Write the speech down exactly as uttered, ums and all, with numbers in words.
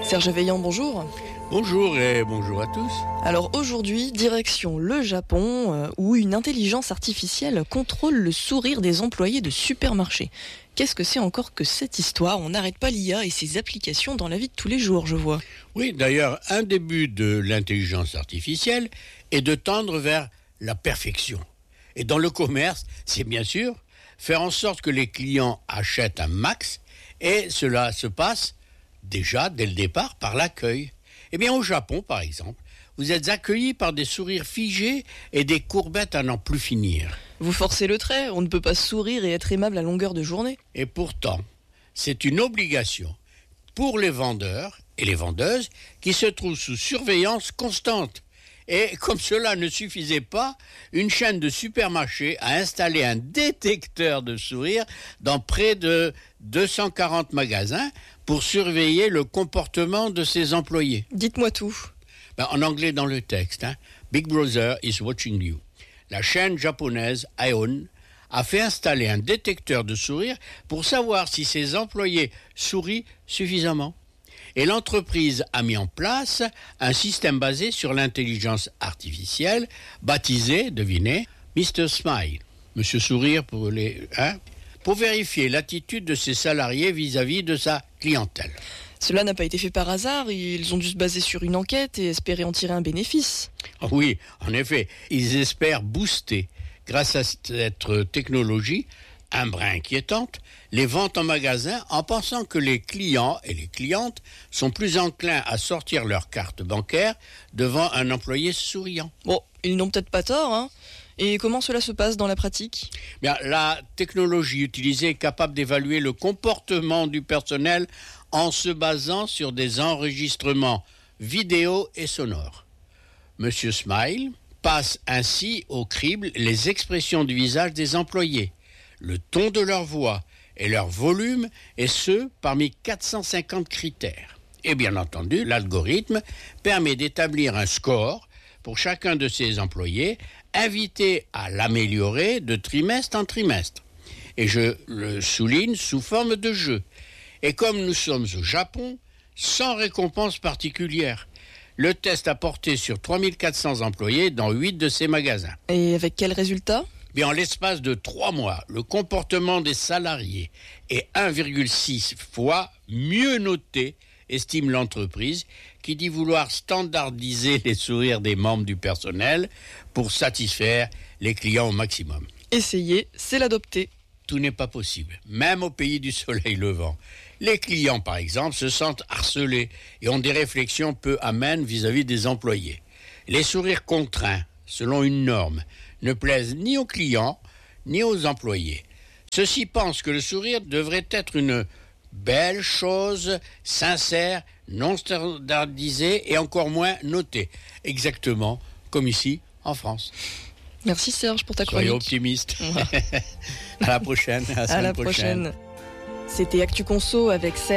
Serge Veillant, bonjour. Bonjour et bonjour à tous. Alors aujourd'hui, direction le Japon, euh, où une intelligence artificielle contrôle le sourire des employés de supermarchés. Qu'est-ce que c'est encore que cette histoire? On n'arrête pas l'I A et ses applications dans la vie de tous les jours, je vois. Oui, d'ailleurs, un des buts de l'intelligence artificielle est de tendre vers la perfection. Et dans le commerce, c'est bien sûr faire en sorte que les clients achètent un max, et cela se passe déjà dès le départ par l'accueil. Eh bien, au Japon, par exemple, vous êtes accueillis par des sourires figés et des courbettes à n'en plus finir. Vous forcez le trait, on ne peut pas sourire et être aimable à longueur de journée. Et pourtant, c'est une obligation pour les vendeurs et les vendeuses qui se trouvent sous surveillance constante. Et comme cela ne suffisait pas, une chaîne de supermarchés a installé un détecteur de sourire dans près de deux cent quarante magasins pour surveiller le comportement de ses employés. Dites-moi tout. Ben, en anglais dans le texte, hein, Big Brother is watching you. La chaîne japonaise Aeon a fait installer un détecteur de sourire pour savoir si ses employés sourient suffisamment. Et l'entreprise a mis en place un système basé sur l'intelligence artificielle, baptisé, devinez, mister Smile, Monsieur Sourire pour les, hein, pour vérifier l'attitude de ses salariés vis-à-vis de sa clientèle. Cela n'a pas été fait par hasard, ils ont dû se baser sur une enquête et espérer en tirer un bénéfice. Oui, en effet, ils espèrent booster, grâce à cette technologie, un brin inquiétante, les ventes en magasin en pensant que les clients et les clientes sont plus enclins à sortir leur carte bancaire devant un employé souriant. Bon, ils n'ont peut-être pas tort, hein. Et comment cela se passe dans la pratique? Bien, la technologie utilisée est capable d'évaluer le comportement du personnel en se basant sur des enregistrements vidéo et sonores. Monsieur Smile passe ainsi au crible les expressions du visage des employés, le ton de leur voix et leur volume, et ce, parmi quatre cent cinquante critères. Et bien entendu, l'algorithme permet d'établir un score pour chacun de ses employés, invités à l'améliorer de trimestre en trimestre. Et je le souligne sous forme de jeu. Et comme nous sommes au Japon, sans récompense particulière. Le test a porté sur trois mille quatre cents employés dans huit de ces magasins. Et avec quel résultat? Bien, en l'espace de trois mois, le comportement des salariés est un virgule six fois mieux noté, estime l'entreprise, qui dit vouloir standardiser les sourires des membres du personnel pour satisfaire les clients au maximum. Essayer, c'est l'adopter. Tout n'est pas possible, même au pays du soleil levant. Les clients, par exemple, se sentent harcelés et ont des réflexions peu amènes vis-à-vis des employés. Les sourires contraints, selon une norme, ne plaisent ni aux clients ni aux employés. Ceux-ci pensent que le sourire devrait être une belle chose, sincère, non standardisée et encore moins notée. Exactement comme ici en France. Merci Serge pour ta Soyez chronique. optimiste. À la prochaine. À la, À la prochaine. C'était Actu Conso avec Serge.